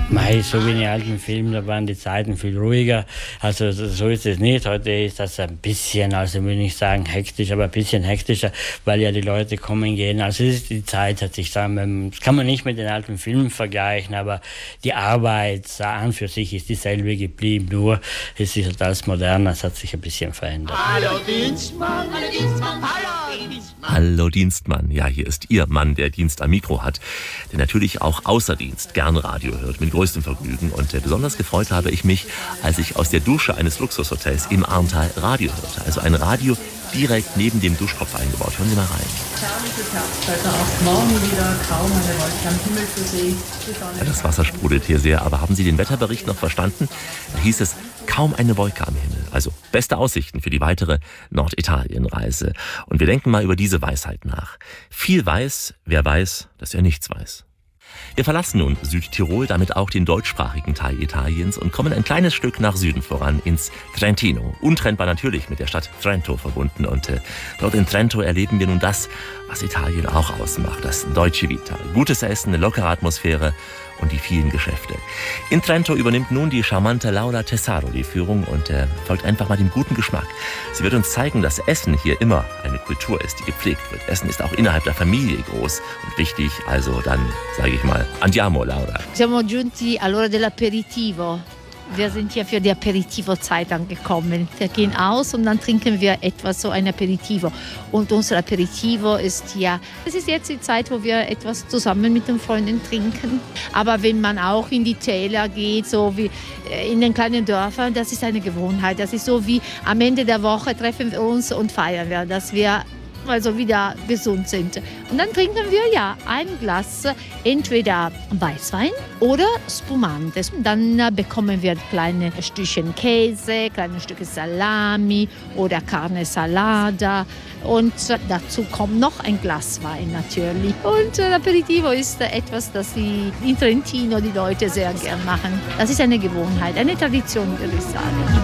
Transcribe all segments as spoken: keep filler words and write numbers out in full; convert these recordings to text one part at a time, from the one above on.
Mei, so wie in den alten Filmen, da waren die Zeiten viel ruhiger. Also so ist es nicht. Heute ist das ein bisschen, also will ich sagen hektisch, aber ein bisschen hektischer, weil ja die Leute kommen gehen. Also es ist, die Zeit hat sich dann, das kann man nicht mit den alten Filmen vergleichen, aber die Arbeit an für sich ist dieselbe geblieben. Nur es ist halt alles moderner, es hat sich ein bisschen verändert. Hallo Dienstmann, hallo Dienstmann, hallo Dienstmann. Hallo Dienstmann, ja, hier ist Ihr Mann, der Dienst am Mikro hat, der natürlich auch außer Dienst gern Radio hört, mit größtem Vergnügen. Und äh, besonders gefreut habe ich mich, als ich aus der Dusche eines Luxushotels im Arntal Radio hörte. Also ein Radio direkt neben dem Duschkopf eingebaut. Hören Sie mal rein. Herrliches Herbstwetter, auch morgen wieder kaum eine Wolke am Himmel zu sehen. Ja, das Wasser sprudelt hier sehr, aber haben Sie den Wetterbericht noch verstanden? Da hieß es, kaum eine Wolke am Himmel. Also beste Aussichten für die weitere Norditalien-Reise. Und wir denken mal über diese Weisheit nach. Viel weiß, wer weiß, dass er nichts weiß. Wir verlassen nun Südtirol, damit auch den deutschsprachigen Teil Italiens und kommen ein kleines Stück nach Süden voran, ins Trentino. Untrennbar natürlich mit der Stadt Trento verbunden. Und äh, dort in Trento erleben wir nun das, was Italien auch ausmacht, das Dolce Vita. Gutes Essen, eine lockere Atmosphäre und die vielen Geschäfte. In Trento übernimmt nun die charmante Laura Tesaro die Führung und äh, folgt einfach mal dem guten Geschmack. Sie wird uns zeigen, dass Essen hier immer eine Kultur ist, die gepflegt wird. Essen ist auch innerhalb der Familie groß und wichtig. Also dann sage ich mal, andiamo Laura. Siamo giunti all'ora dell'aperitivo. Wir sind hier für die Aperitivo-Zeit angekommen. Wir gehen aus und dann trinken wir etwas, so ein Aperitivo. Und unser Aperitivo ist ja, es ist jetzt die Zeit, wo wir etwas zusammen mit den Freunden trinken. Aber wenn man auch in die Täler geht, so wie in den kleinen Dörfern, das ist eine Gewohnheit. Das ist so wie am Ende der Woche treffen wir uns und feiern wir, dass wir also wieder gesund sind. Und dann trinken wir ja ein Glas entweder Weißwein oder Spumantes. Dann bekommen wir kleine Stückchen Käse, kleine Stücke Salami oder Carne Salada. Und dazu kommt noch ein Glas Wein natürlich. Und Aperitivo ist etwas, das die, in Trentino die Leute sehr gern machen. Das ist eine Gewohnheit, eine Tradition, würde ich sagen.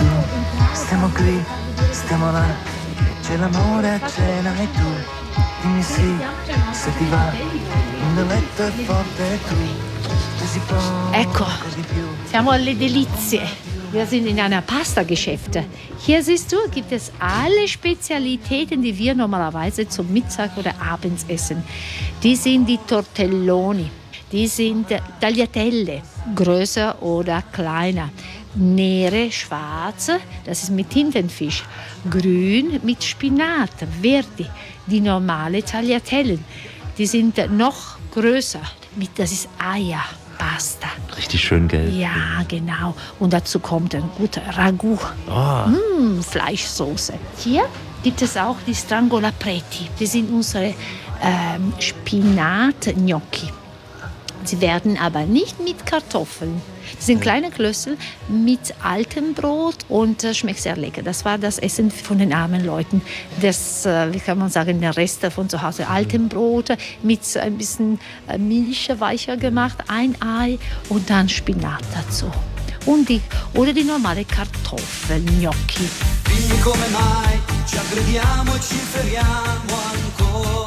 Stiamo qui, stiamo là. C'è l'amore a cena e tu dimmi sì, se ti va, il letto è forte e tu se si può. Ecco, siamo alle Delizie. Wir sind in einer Pasta-Geschäft. Hier siehst du, gibt es alle Spezialitäten, die wir normalerweise zum Mittag oder abends essen. Die sind die Tortelloni, die sind Tagliatelle, größer oder kleiner. Nere, schwarze, das ist mit Tintenfisch. Grün mit Spinat, Verdi. Die normale Tagliatellen, die sind noch größer. Mit, das ist Eier, Pasta. Richtig schön gelb. Ja, genau. Und dazu kommt ein guter Ragout. Oh. Mm, Fleischsoße. Hier gibt es auch die Strangolapreti. Die sind unsere ähm, Spinat-Gnocchi. Sie werden aber nicht mit Kartoffeln. Das sind kleine Klößel mit altem Brot und das schmeckt sehr lecker. Das war das Essen von den armen Leuten. Das, wie kann man sagen, der Rest von zu Hause. Altem Brot mit ein bisschen Milch weicher gemacht, ein Ei und dann Spinat dazu. Und die, oder die normale Kartoffelgnocchi. Dimmi come mai ci aggrediamo e ci feriamo ancora.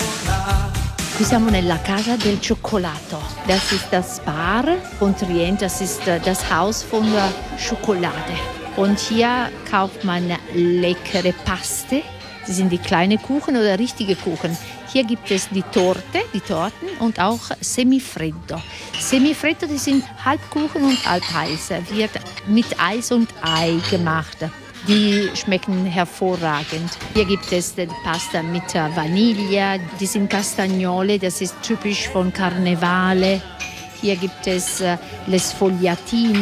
Qui siamo nella Casa del Cioccolato. Das ist das Bar von Trient, das ist das Haus von der Schokolade. Und hier kauft man leckere Paste. Das sind die kleinen Kuchen oder richtige Kuchen. Hier gibt es die Torte, die Torten und auch Semifreddo. Semifreddo, die sind halb Kuchen und halb heiß. Wird mit Eis und Ei gemacht. Die schmecken hervorragend. Hier gibt es die Pasta mit Vanille, die sind Castagnole, das ist typisch von Carnevale. Hier gibt es le Sfogliatine.